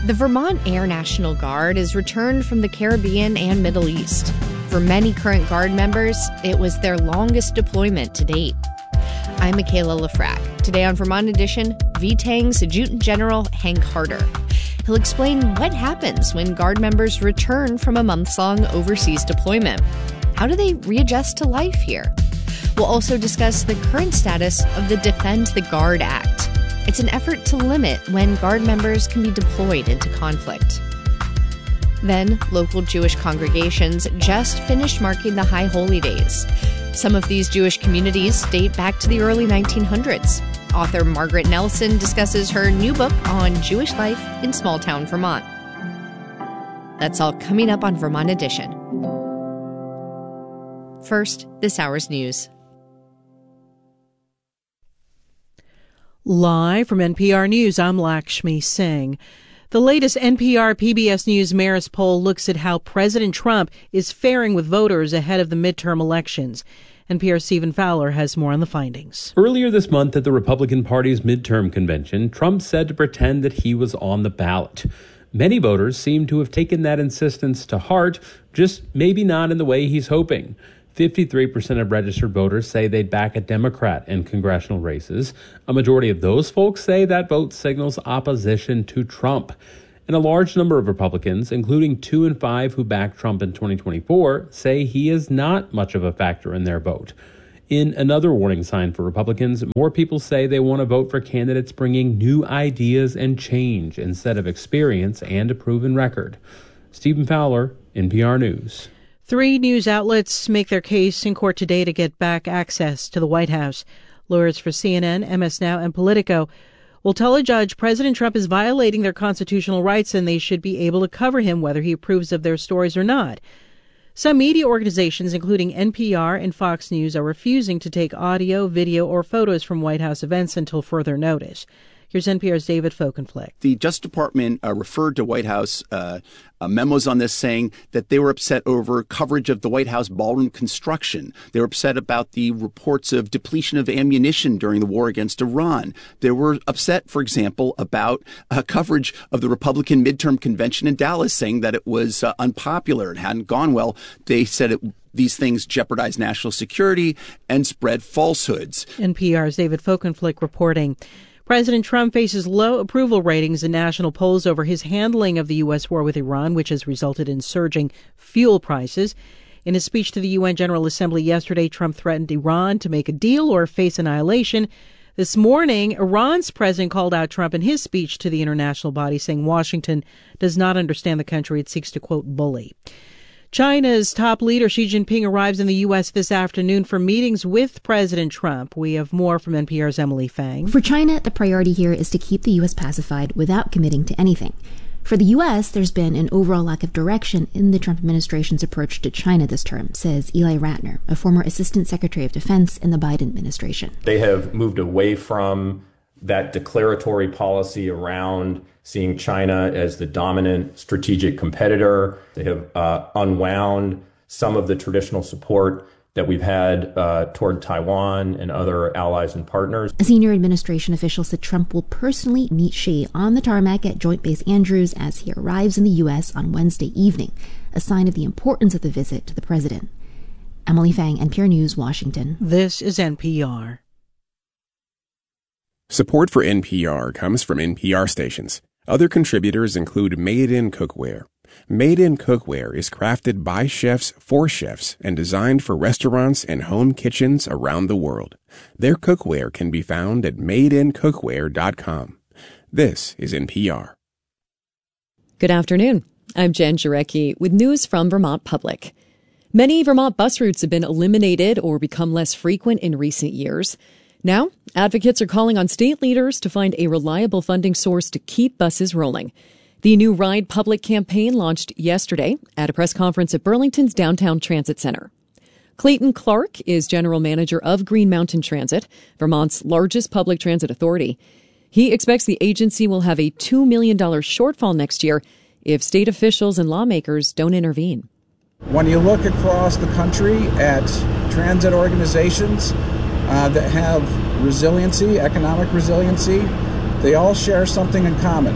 The Vermont Air National Guard is returned from the Caribbean and Middle East. For many current Guard members, it was their longest deployment to date. I'm Michaela Lafrac. Today on Vermont Edition, VTANG's Adjutant General Hank Harder. He'll explain what happens when Guard members return from a months-long overseas deployment. How do they readjust to life here? We'll also discuss the current status of the Defend the Guard Act. It's an effort to limit when Guard members can be deployed into conflict. Then, local Jewish congregations just finished marking the High Holy Days. Some of these Jewish communities date back to the early 1900s. Author Margaret Nelson discusses her new book on Jewish life in small-town Vermont. That's all coming up on Vermont Edition. First, this hour's news. Live from NPR News, I'm Lakshmi Singh. The latest NPR PBS News Marist poll looks at how President Trump is faring with voters ahead of the midterm elections. NPR's Stephen Fowler has more on the findings. Earlier this month at the Republican Party's midterm convention, Trump said to pretend that he was on the ballot. Many voters seem to have taken that insistence to heart, just maybe not in the way he's hoping. 53% of registered voters say they'd back a Democrat in congressional races. A majority of those folks say that vote signals opposition to Trump. And a large number of Republicans, including 2 in 5 who backed Trump in 2024, say he is not much of a factor in their vote. In another warning sign for Republicans, more people say they want to vote for candidates bringing new ideas and change instead of experience and a proven record. Stephen Fowler, NPR News. 3 news outlets make their case in court today to get back access to the White House. Lawyers for CNN, MS Now, and Politico will tell a judge President Trump is violating their constitutional rights and they should be able to cover him whether he approves of their stories or not. Some media organizations, including NPR and Fox News, are refusing to take audio, video, or photos from White House events until further notice. Here's NPR's David Folkenflik. The Justice Department referred to White House memos on this, saying that they were upset over coverage of the White House ballroom construction. They were upset about the reports of depletion of ammunition during the war against Iran. They were upset, for example, about coverage of the Republican midterm convention in Dallas, saying that it was unpopular and hadn't gone well. They said these things jeopardize national security and spread falsehoods. NPR's David Folkenflik reporting. President Trump faces low approval ratings in national polls over his handling of the U.S. war with Iran, which has resulted in surging fuel prices. In his speech to the UN General Assembly yesterday, Trump threatened Iran to make a deal or face annihilation. This morning, Iran's president called out Trump in his speech to the international body, saying Washington does not understand the country it seeks to, quote, bully. China's top leader Xi Jinping arrives in the U.S. this afternoon for meetings with President Trump. We have more from NPR's Emily Fang. For China, the priority here is to keep the U.S. pacified without committing to anything. For the U.S., there's been an overall lack of direction in the Trump administration's approach to China this term, says Eli Ratner, a former Assistant Secretary of Defense in the Biden administration. They have moved away from that declaratory policy around seeing China as the dominant strategic competitor. They have unwound some of the traditional support that we've had toward Taiwan and other allies and partners. A senior administration official said Trump will personally meet Xi on the tarmac at Joint Base Andrews as he arrives in the U.S. on Wednesday evening, a sign of the importance of the visit to the president. Emily Fang, NPR News, Washington. This is NPR. Support for NPR comes from NPR stations. Other contributors include Made in Cookware. Made in Cookware is crafted by chefs for chefs and designed for restaurants and home kitchens around the world. Their cookware can be found at madeincookware.com. This is NPR. Good afternoon. I'm Jen Jarecki with news from Vermont Public. Many Vermont bus routes have been eliminated or become less frequent in recent years. Now, advocates are calling on state leaders to find a reliable funding source to keep buses rolling. The new Ride Public campaign launched yesterday at a press conference at Burlington's Downtown Transit Center. Clayton Clark is general manager of Green Mountain Transit, Vermont's largest public transit authority. He expects the agency will have a $2 million shortfall next year if state officials and lawmakers don't intervene. When you look across the country at transit organizations that have resiliency, economic resiliency, they all share something in common,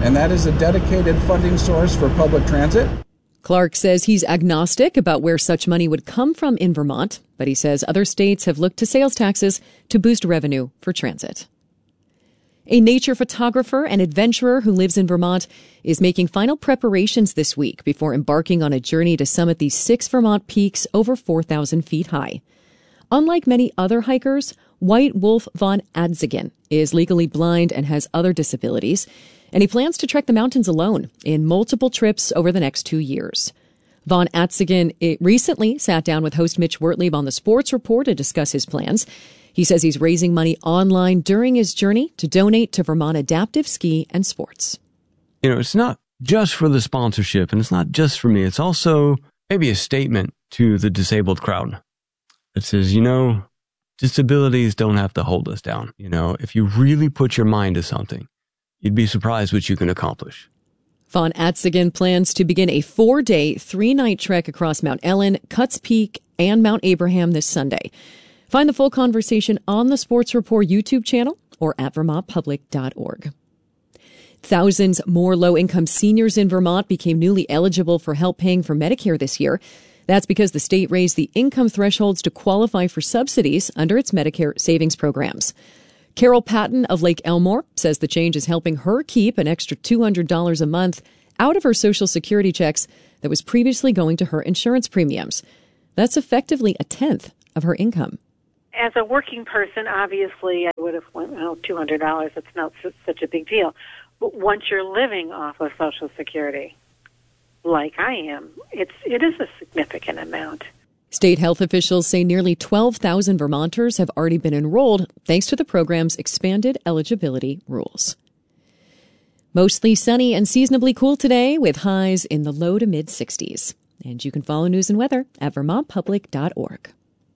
and that is a dedicated funding source for public transit. Clark says he's agnostic about where such money would come from in Vermont, but he says other states have looked to sales taxes to boost revenue for transit. A nature photographer and adventurer who lives in Vermont is making final preparations this week before embarking on a journey to summit these 6 Vermont peaks over 4,000 feet high. Unlike many other hikers, White Wolf von Adzigen is legally blind and has other disabilities, and he plans to trek the mountains alone in multiple trips over the next 2 years. Von Adzigen recently sat down with host Mitch Wertlieb on the Sports Report to discuss his plans. He says he's raising money online during his journey to donate to Vermont Adaptive Ski and Sports. It's not just for the sponsorship, and it's not just for me. It's also maybe a statement to the disabled crowd that says, disabilities don't have to hold us down. If you really put your mind to something, you'd be surprised what you can accomplish. Von Adzigen plans to begin a 4-day, 3-night trek across Mount Ellen, Cuts Peak, and Mount Abraham this Sunday. Find the full conversation on the Sports Report YouTube channel or at vermontpublic.org. Thousands more low-income seniors in Vermont became newly eligible for help paying for Medicare this year. That's because the state raised the income thresholds to qualify for subsidies under its Medicare savings programs. Carol Patton of Lake Elmore says the change is helping her keep an extra $200 a month out of her Social Security checks that was previously going to her insurance premiums. That's effectively a tenth of her income. As a working person, obviously, I would have went, $200. It's not such a big deal. But once you're living off of Social Security, like I am, it is a significant amount. State health officials say nearly 12,000 Vermonters have already been enrolled thanks to the program's expanded eligibility rules. Mostly sunny and seasonably cool today with highs in the low to mid 60s. And you can follow news and weather at vermontpublic.org.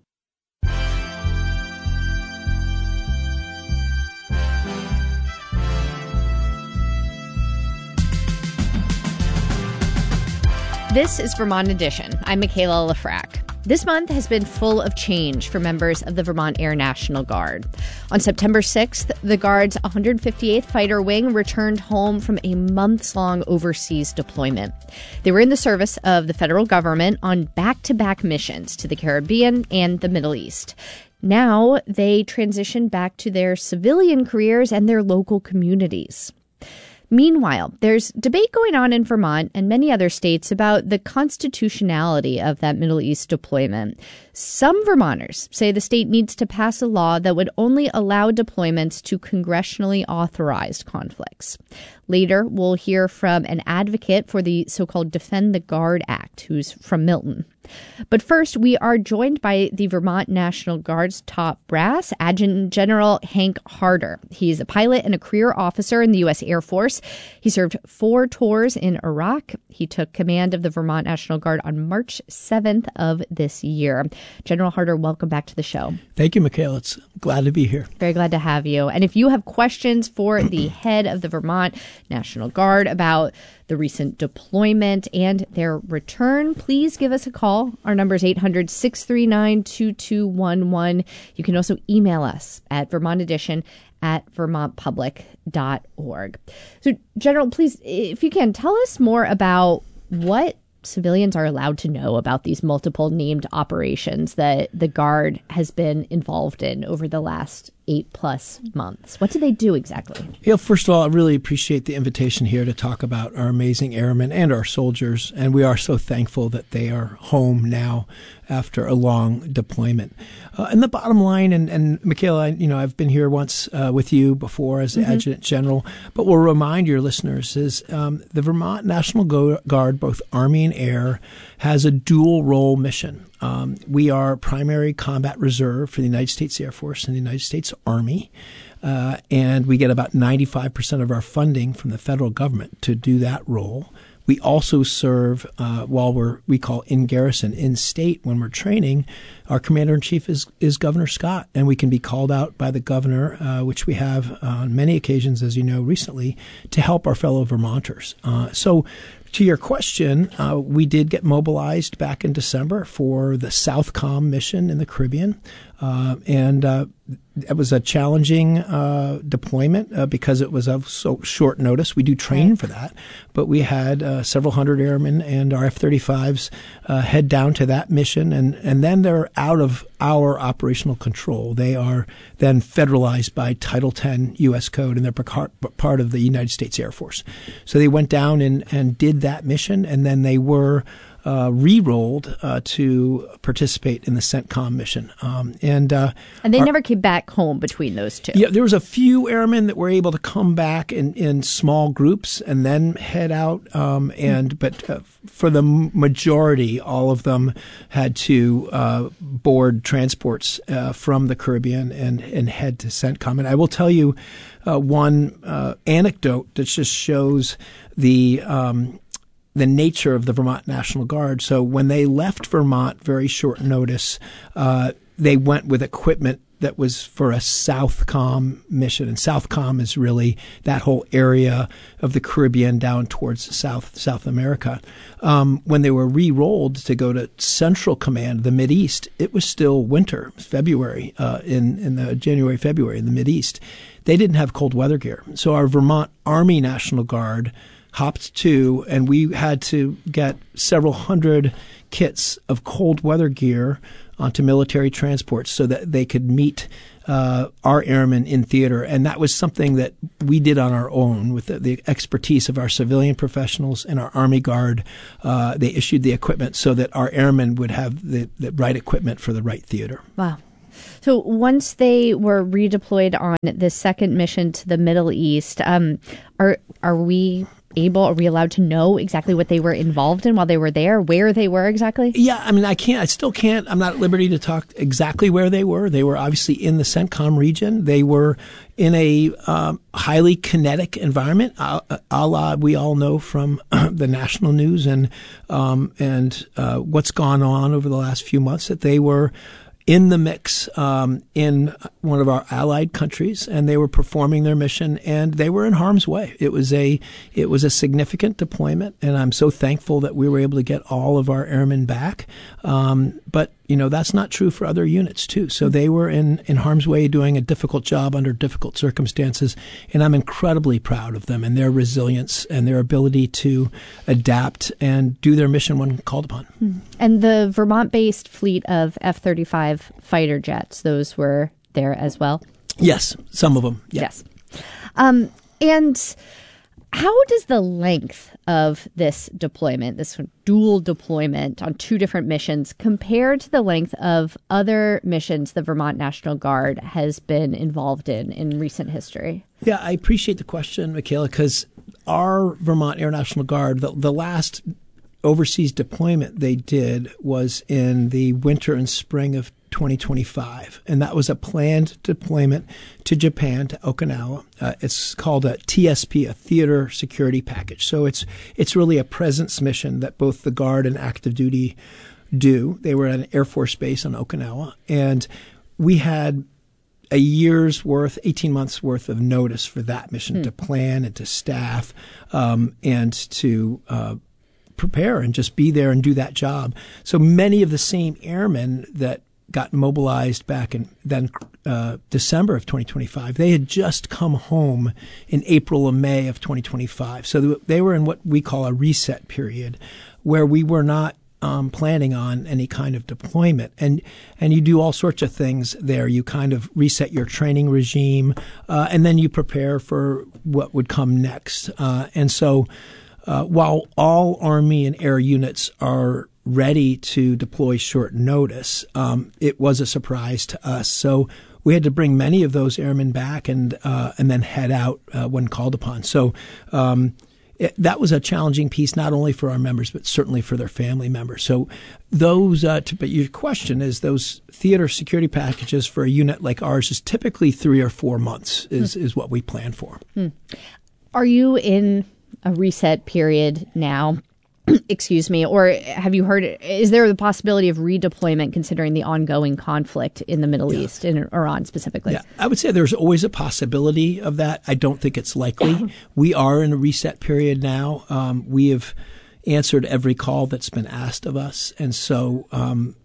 This is Vermont Edition. I'm Michaela Lafrac. This month has been full of change for members of the Vermont Air National Guard. On September 6th, the Guard's 158th Fighter Wing returned home from a months-long overseas deployment. They were in the service of the federal government on back-to-back missions to the Caribbean and the Middle East. Now they transition back to their civilian careers and their local communities. Meanwhile, there's debate going on in Vermont and many other states about the constitutionality of that Middle East deployment. Some Vermonters say the state needs to pass a law that would only allow deployments to congressionally authorized conflicts. Later, we'll hear from an advocate for the so-called Defend the Guard Act, who's from Milton. But first, we are joined by the Vermont National Guard's top brass, Adjutant General Hank Harder. He's a pilot and a career officer in the U.S. Air Force. He served 4 tours in Iraq. He took command of the Vermont National Guard on March 7th of this year. General Harder, welcome back to the show. Thank you, Michaela. It's glad to be here. Very glad to have you. And if you have questions for the head of the Vermont National Guard about the recent deployment and their return, please give us a call. Our number is 800-639-2211. You can also email us at vermontedition@vermontpublic.org. So, General, please, if you can, tell us more about what civilians are allowed to know about these multiple named operations that the Guard has been involved in over the last 8+ months. What do they do exactly? First of all, I really appreciate the invitation here to talk about our amazing airmen and our soldiers, and we are so thankful that they are home now after a long deployment. And the bottom line, and Michaela, I've been here once with you before as the Adjutant General, but we'll remind your listeners is the Vermont National Guard, both Army and Air, has a dual role mission. We are primary combat reserve for the United States Air Force and the United States Army, and we get about 95% of our funding from the federal government to do that role. We also serve while we call in garrison, in state when we're training. Our commander-in-chief is Governor Scott, and we can be called out by the governor, which we have on many occasions, as you know, recently, to help our fellow Vermonters. So to your question, we did get mobilized back in December for the Southcom mission in the Caribbean. It was a challenging deployment because it was of so short notice. We do train for that, but we had several hundred airmen and our F-35s head down to that mission, and then they're out of our operational control. They are then federalized by Title 10 U.S. Code, and they're part of the United States Air Force. So they went down and did that mission, and then they were re-rolled to participate in the CENTCOM mission. And they never came back home between those two. Yeah, there was a few airmen that were able to come back in small groups and then head out. But for the majority, all of them had to board transports from the Caribbean and head to CENTCOM. And I will tell you one anecdote that just shows the nature of the Vermont National Guard. So when they left Vermont, very short notice, they went with equipment that was for a Southcom mission. And Southcom is really that whole area of the Caribbean down towards South America. When they were re-rolled to go to Central Command, the Mideast, it was still winter, February, in the January, February in the Mideast. They didn't have cold weather gear. So our Vermont Army National Guard hopped to, and we had to get several hundred kits of cold weather gear onto military transports so that they could meet our airmen in theater. And that was something that we did on our own with the expertise of our civilian professionals and our Army Guard. They issued the equipment so that our airmen would have the right equipment for the right theater. Wow. So once they were redeployed on the second mission to the Middle East, are we allowed to know exactly what they were involved in while they were there, where they were exactly? Yeah, I mean, I still can't, I'm not at liberty to talk exactly where they were. They were obviously in the CENTCOM region. They were in a highly kinetic environment, a la we all know from the national news and what's gone on over the last few months, that they were in the mix in one of our allied countries, and they were performing their mission, and they were in harm's way. It was a significant deployment, and I'm so thankful that we were able to get all of our airmen back. But that's not true for other units too. So they were in harm's way, doing a difficult job under difficult circumstances, and I'm incredibly proud of them and their resilience and their ability to adapt and do their mission when called upon. And the Vermont-based fleet of F-35 fighter jets, those were there as well? Yes, some of them. Yeah. Yes. And how does the length of this deployment, this dual deployment on two different missions, compare to the length of other missions the Vermont National Guard has been involved in recent history? Yeah, I appreciate the question, Michaela, because our Vermont Air National Guard, the last overseas deployment they did was in the winter and spring of 2025, and that was a planned deployment to Japan, to Okinawa. It's called a TSP, a Theater Security Package. So it's really a presence mission that both the Guard and active duty do. They were at an Air Force base on Okinawa, and we had a year's worth, 18 months worth of notice for that mission to plan and to staff and to prepare and just be there and do that job. So many of the same airmen that got mobilized back in then December of 2025, they had just come home in April and May of 2025. So they were in what we call a reset period, where we were not planning on any kind of deployment. And you do all sorts of things there. You kind of reset your training regime, and then you prepare for what would come next. And so while all Army and Air units are ready to deploy short notice, it was a surprise to us. So we had to bring many of those airmen back and then head out when called upon. So that was a challenging piece, not only for our members, but certainly for their family members. So those, but your question is, those theater security packages for a unit like ours is typically 3 or 4 months is what we plan for. Are you in a reset period now? Excuse me, or have you heard, is there the possibility of redeployment considering the ongoing conflict in the Middle East, in Iran specifically? Yeah, I would say there's always a possibility of that. I don't think it's likely. We are in a reset period now. We have answered every call that's been asked of us. And so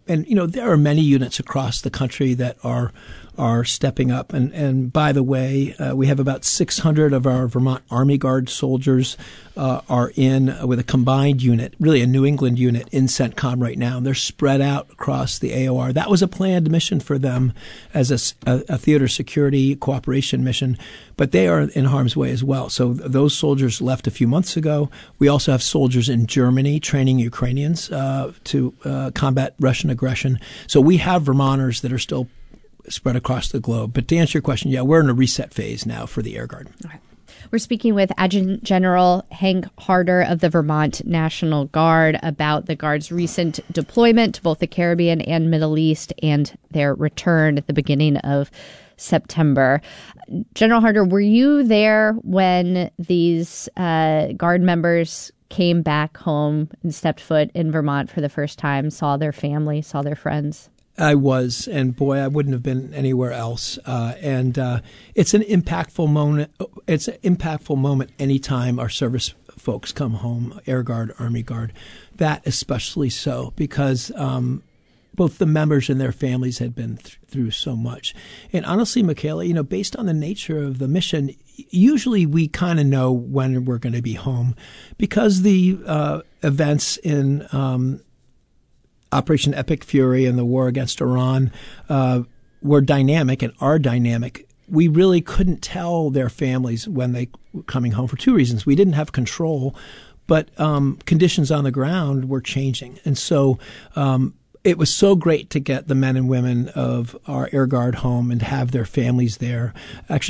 And, there are many units across the country that are stepping up. And by the way, we have about 600 of our Vermont Army Guard soldiers are in with a combined unit, really a New England unit in CENTCOM right now. And they're spread out across the AOR. That was a planned mission for them as a theater security cooperation mission, but they are in harm's way as well. So those soldiers left a few months ago. We also have soldiers in Germany training Ukrainians to combat Russian aggression. So we have Vermonters that are still spread across the globe. But to answer your question, we're in a reset phase now for the Air Guard. Okay. We're speaking with Adjutant General Hank Harder of the Vermont National Guard about the Guard's recent deployment to both the Caribbean and Middle East and their return at the beginning of September. General Harder, were you there when these Guard members came back home and stepped foot in Vermont for the first time, saw their family, saw their friends? I was, and boy, I wouldn't have been anywhere else. And it's an impactful moment. It's an impactful moment anytime our service folks come home, Air Guard, Army Guard. That especially so, because both the members and their families had been through so much. And honestly, Michaela, based on the nature of the mission, usually we kind of know when we're going to be home, because the events in Operation Epic Fury and the war against Iran were dynamic and are dynamic. We really couldn't tell their families when they were coming home for two reasons. We didn't have control, but conditions on the ground were changing. And so it was so great to get the men and women of our Air Guard home and have their families there. Actually,